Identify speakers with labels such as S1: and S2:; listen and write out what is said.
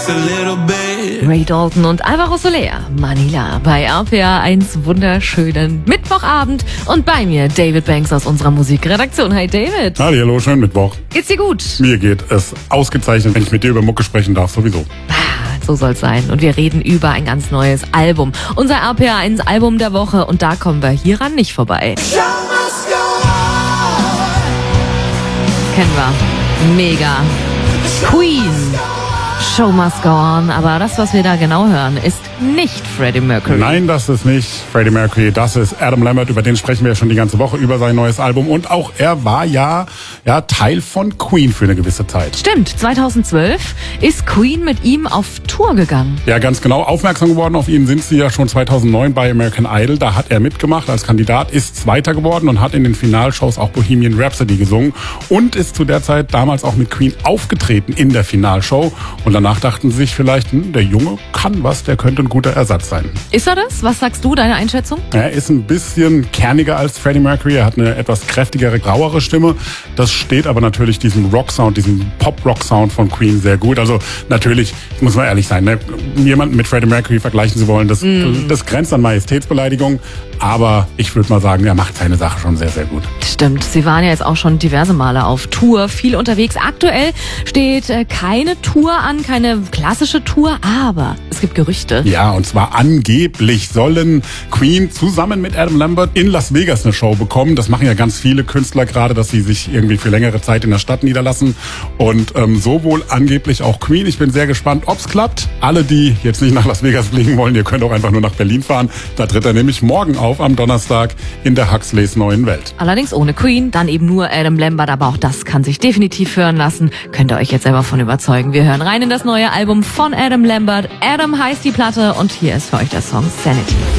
S1: Ray Dalton und Alvaro Soler, Manila, bei RPA 1 wunderschönen Mittwochabend und bei mir David Banks aus unserer Musikredaktion. Hi David.
S2: Hallo, schönen Mittwoch.
S1: Geht's dir gut?
S2: Mir geht es ausgezeichnet, wenn ich mit dir über Mucke sprechen darf, sowieso.
S1: So soll's sein. Und wir reden über ein ganz neues Album. Unser RPA 1 Album der Woche und da kommen wir hieran nicht vorbei. Kennen wir. Mega. Queen. Show must go on, aber das, was wir da genau hören, ist nicht Freddie Mercury.
S2: Nein, das ist nicht Freddie Mercury, das ist Adam Lambert, über den sprechen wir ja schon die ganze Woche, über sein neues Album. Und auch er war ja Teil von Queen für eine gewisse Zeit.
S1: Stimmt, 2012 ist Queen mit ihm auf Tour gegangen.
S2: Ja, ganz genau. Aufmerksam geworden auf ihn sind sie ja schon 2009 bei American Idol. Da hat er mitgemacht als Kandidat, ist Zweiter geworden und hat in den Finalshows auch Bohemian Rhapsody gesungen und ist zu der Zeit damals auch mit Queen aufgetreten in der Finalshow. Und danach dachten sie sich vielleicht, der Junge kann was, der könnte ein guter Ersatz sein.
S1: Ist er das? Was sagst du, deine Einschätzung?
S2: Er ist ein bisschen kerniger als Freddie Mercury. Er hat eine etwas kräftigere, grauere Stimme. Das steht aber natürlich diesem Rock-Sound, diesem Pop-Rock-Sound von Queen sehr gut. Also natürlich, muss man ehrlich sein, jemanden mit Freddie Mercury vergleichen zu wollen, das grenzt an Majestätsbeleidigung. Aber ich würde mal sagen, er macht seine Sache schon sehr, sehr gut.
S1: Stimmt, sie waren ja jetzt auch schon diverse Male auf Tour, viel unterwegs. Aktuell steht keine Tour an, keine klassische Tour, aber es gibt Gerüchte.
S2: Ja, und zwar angeblich sollen Queen zusammen mit Adam Lambert in Las Vegas eine Show bekommen. Das machen ja ganz viele Künstler gerade, dass sie sich irgendwie für längere Zeit in der Stadt niederlassen. Und so wohl angeblich auch Queen. Ich bin sehr gespannt, ob's klappt. Alle, die jetzt nicht nach Las Vegas fliegen wollen, ihr könnt auch einfach nur nach Berlin fahren. Da tritt er nämlich morgen auf am Donnerstag in der Huxleys neuen Welt.
S1: Allerdings ohne Queen, dann eben nur Adam Lambert, aber auch das kann sich definitiv hören lassen. Könnt ihr euch jetzt selber von überzeugen. Wir hören rein in das neue Album von Adam Lambert. Adam heißt die Platte und hier ist für euch der Song Sanity.